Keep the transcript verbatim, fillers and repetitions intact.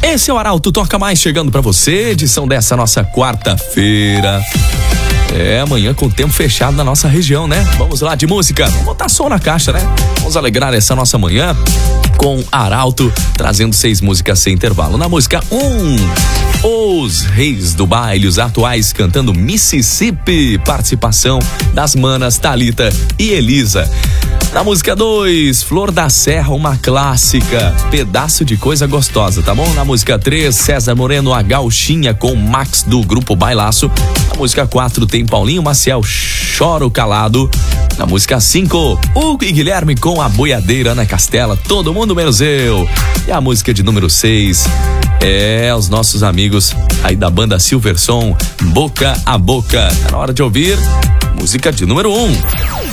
Esse é o Arauto Toca Mais chegando pra você, edição dessa nossa quarta-feira. É, amanhã com o tempo fechado na nossa região, né? Vamos lá de música, vamos botar som na caixa, né? Vamos alegrar essa nossa manhã com Arauto, trazendo seis músicas sem intervalo. Na música um, Os Reis do Baile, os atuais cantando Mississippi, participação das manas Thalita e Elisa. Na música dois, Flor da Serra, uma clássica, pedaço de coisa gostosa, tá bom? Na música três, César Moreno, a Gauchinha com Max do Grupo Bailaço. Na música quatro, tem Paulinho Maciel, Choro Calado. Na música cinco, Hugo e Guilherme com a Boiadeira, Ana Castela, Todo Mundo Menos Eu. E a música de número seis, é os nossos amigos aí da banda Silverson, Boca a Boca. Tá na hora de ouvir música de número um.